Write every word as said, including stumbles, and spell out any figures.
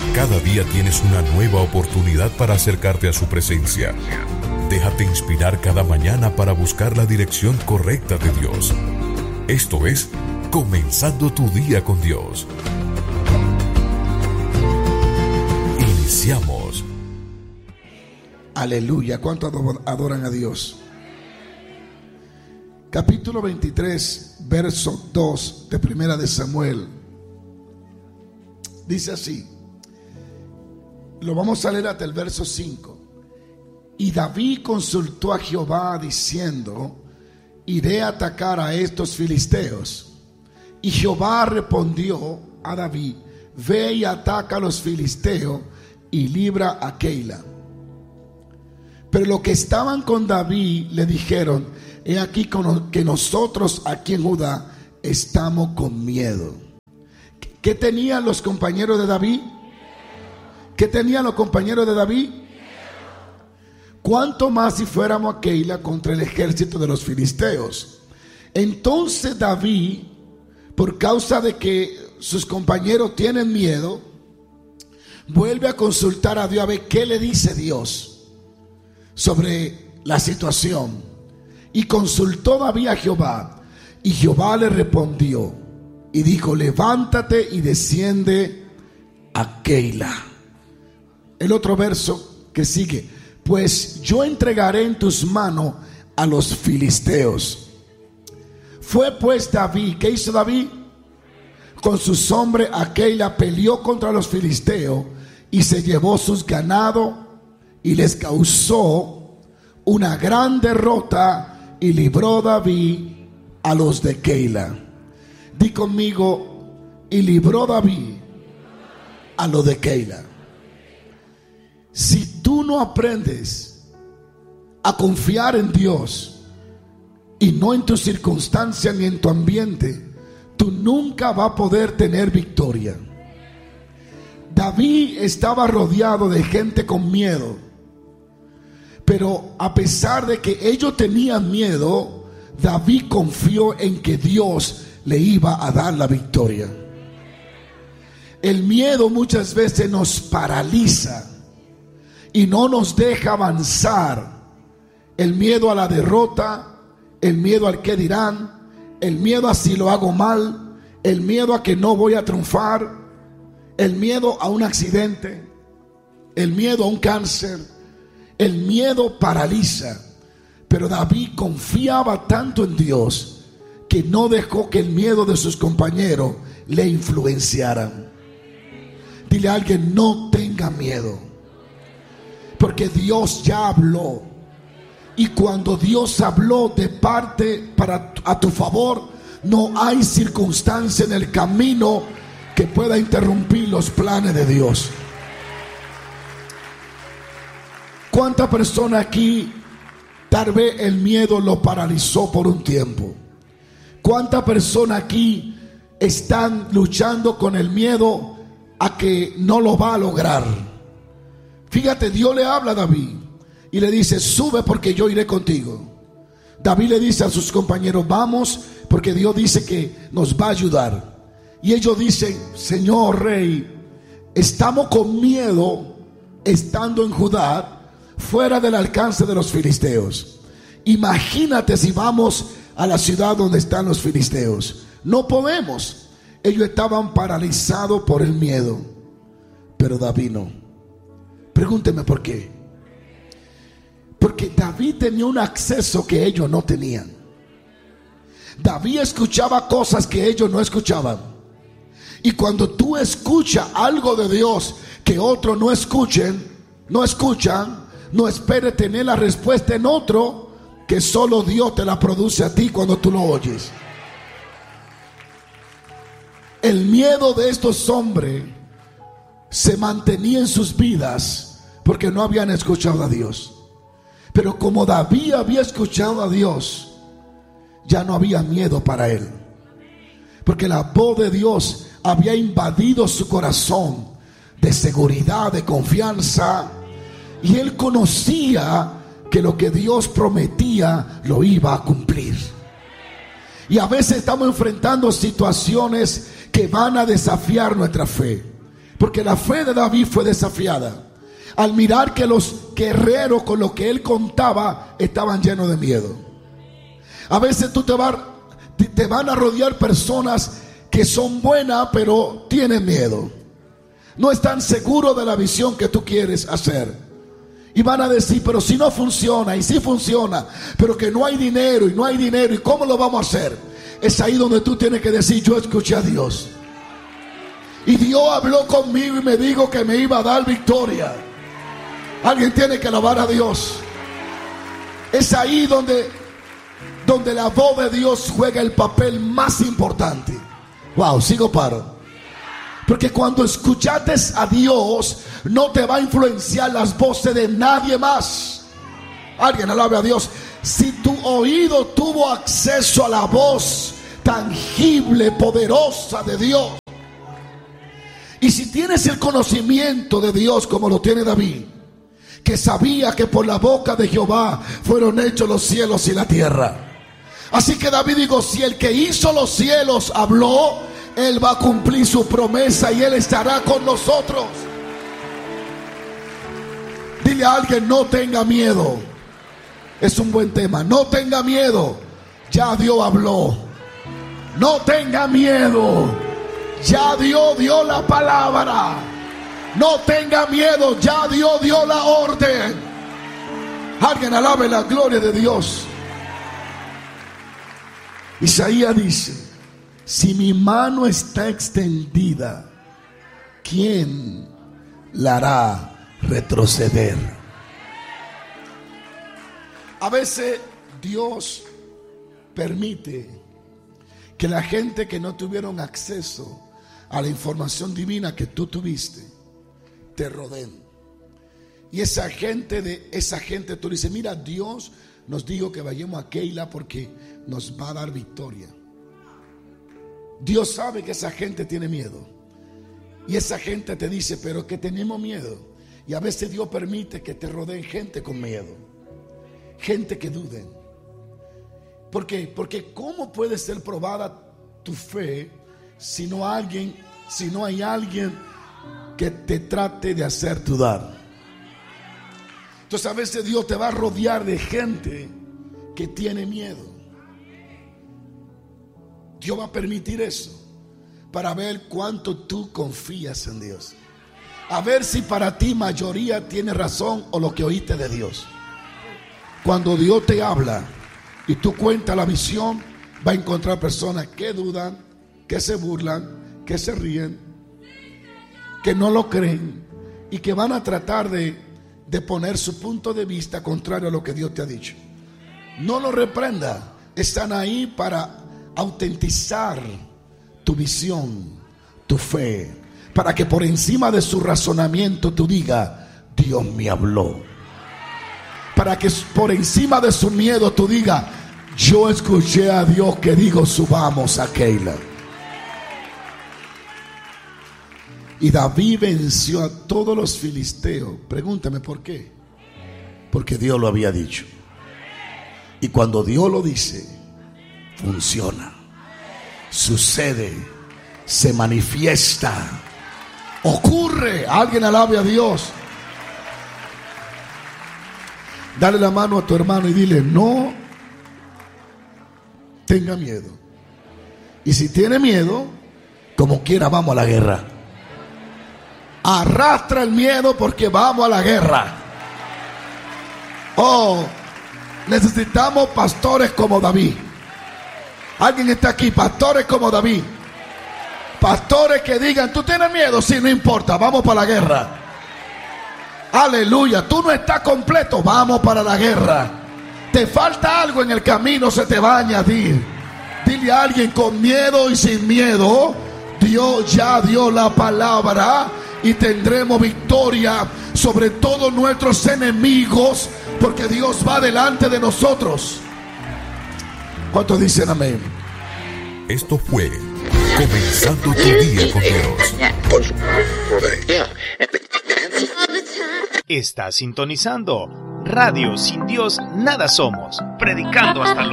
Cada día tienes una nueva oportunidad para acercarte a su presencia. Déjate inspirar cada mañana para buscar la dirección correcta de Dios. Esto es Comenzando tu Día con Dios. Iniciamos. Aleluya. ¿Cuánto adoran a Dios? Capítulo veintitrés, verso dos de Primera de Samuel. Dice así. Lo vamos a leer hasta el verso cinco. Y David consultó a Jehová diciendo: iré a atacar a estos filisteos. Y Jehová respondió a David: ve y ataca a los filisteos y libra a Keila. Pero los que estaban con David le dijeron: he aquí que nosotros aquí en Judá estamos con miedo. ¿Qué tenían los compañeros de David? ¿Qué tenían los compañeros de David? ¿Cuánto más si fuéramos a Keila contra el ejército de los filisteos? Entonces David, por causa de que sus compañeros tienen miedo, vuelve a consultar a Dios a ver qué le dice Dios sobre la situación. Y consultó David a Jehová, y Jehová le respondió y dijo: levántate y desciende a Keila. El otro verso que sigue: pues yo entregaré en tus manos a los filisteos. Fue pues David, ¿qué hizo David? Con sus hombres a Keila, peleó contra los filisteos y se llevó sus ganados y les causó una gran derrota, y libró David a los de Keila. Di conmigo: y libró David a los de Keila. Si tú no aprendes a confiar en Dios y no en tus circunstancias ni en tu ambiente, tú nunca vas a poder tener victoria. David estaba rodeado de gente con miedo, pero a pesar de que ellos tenían miedo, David confió en que Dios le iba a dar la victoria. El miedo muchas veces nos paraliza y no nos deja avanzar. El miedo a la derrota, el miedo al que dirán, el miedo a si lo hago mal, el miedo a que no voy a triunfar, el miedo a un accidente, el miedo a un cáncer. El miedo paraliza. Pero David confiaba tanto en Dios que no dejó que el miedo de sus compañeros le influenciaran. Dile a alguien: no tenga miedo, porque Dios ya habló. Y cuando Dios habló de parte para a tu favor, no hay circunstancia en el camino que pueda interrumpir los planes de Dios. ¿Cuántas personas aquí tal vez el miedo lo paralizó por un tiempo? ¿Cuántas personas aquí están luchando con el miedo a que no lo va a lograr? Fíjate, Dios le habla a David y le dice: sube porque yo iré contigo. David le dice a sus compañeros: vamos porque Dios dice que nos va a ayudar. Y ellos dicen: Señor Rey, estamos con miedo estando en Judá, fuera del alcance de los filisteos. Imagínate si vamos a la ciudad donde están los filisteos. No podemos. Ellos estaban paralizados por el miedo, pero David no. Pregúnteme por qué. Porque David tenía un acceso que ellos no tenían. David escuchaba cosas que ellos no escuchaban. Y cuando tú escuchas algo de Dios que otros no escuchen, no escuchan, no espere tener la respuesta en otro, que solo Dios te la produce a ti cuando tú lo oyes. El miedo de estos hombres se mantenía en sus vidas porque no habían escuchado a Dios. Pero como David había escuchado a Dios, ya no había miedo para él, porque la voz de Dios había invadido su corazón de seguridad, de confianza. Y él conocía que lo que Dios prometía lo iba a cumplir. Y a veces estamos enfrentando situaciones que van a desafiar nuestra fe. Porque la fe de David fue desafiada al mirar que los guerreros con los que él contaba estaban llenos de miedo. A veces tú te, va, te van a rodear personas que son buenas pero tienen miedo. No están seguros de la visión que tú quieres hacer. Y van a decir, pero si no funciona, y si funciona, pero que no hay dinero, y no hay dinero, ¿y cómo lo vamos a hacer? Es ahí donde tú tienes que decir, yo escuché a Dios. Y Dios habló conmigo y me dijo que me iba a dar victoria. Alguien tiene que alabar a Dios. Es ahí donde, donde la voz de Dios juega el papel más importante. Wow, sigo paro. Porque cuando escuchaste a Dios, no te va a influenciar las voces de nadie más. Alguien alabe a Dios. Si tu oído tuvo acceso a la voz tangible, poderosa de Dios, y si tienes el conocimiento de Dios como lo tiene David, que sabía que por la boca de Jehová fueron hechos los cielos y la tierra. Así que David dijo, si el que hizo los cielos habló, Él va a cumplir su promesa y Él estará con nosotros. Dile a alguien, no tenga miedo. Es un buen tema. No tenga miedo. Ya Dios habló. No tenga miedo. Ya Dios dio la palabra. No tenga miedo. Ya Dios dio la orden. Alguien alabe la gloria de Dios. Isaías dice, si mi mano está extendida, ¿quién la hará retroceder? A veces Dios permite que la gente que no tuvieron acceso a la información divina que tú tuviste, te rodeen. Y esa gente, de esa gente tú dices, mira, Dios nos dijo que vayamos a Keila porque nos va a dar victoria. Dios sabe que esa gente tiene miedo. Y esa gente te dice, pero que tenemos miedo. Y a veces Dios permite que te rodeen gente con miedo. Gente que duden. ¿Por qué? Porque ¿cómo puede ser probada tu fe si no alguien, si no hay alguien que te trate de hacer dudar? Entonces a veces Dios te va a rodear de gente que tiene miedo. Dios va a permitir eso para ver cuánto tú confías en Dios. A ver si para ti mayoría tiene razón o lo que oíste de Dios. Cuando Dios te habla y tú cuentas la visión, va a encontrar personas que dudan, que se burlan, que se ríen, que no lo creen y que van a tratar de, de poner su punto de vista contrario a lo que Dios te ha dicho. No lo reprenda. Están ahí para autentizar tu visión, tu fe, para que por encima de su razonamiento tú digas, Dios me habló. Para que por encima de su miedo tú digas, yo escuché a Dios que dijo, subamos a Keila. Y David venció a todos los filisteos. Pregúntame por qué. Porque Dios lo había dicho. Y cuando Dios lo dice, funciona, sucede, se manifiesta, ocurre. Alguien alabe a Dios. Dale la mano a tu hermano y dile, no tenga miedo. Y si tiene miedo, como quiera vamos a la guerra. Arrastra el miedo porque vamos a la guerra. Oh, necesitamos pastores como David. Alguien está aquí, pastores como David. Pastores que digan, ¿tú tienes miedo? Sí, no importa, vamos para la guerra. Aleluya, tú no estás completo, vamos para la guerra. Te falta algo en el camino, se te va a añadir. Dile a alguien, con miedo y sin miedo, Dios ya dio la palabra y tendremos victoria sobre todos nuestros enemigos, porque Dios va delante de nosotros. ¿Cuántos dicen amén? Esto fue Comenzando tu Día con Dios. Está sintonizando Radio Sin Dios Nada Somos, predicando hasta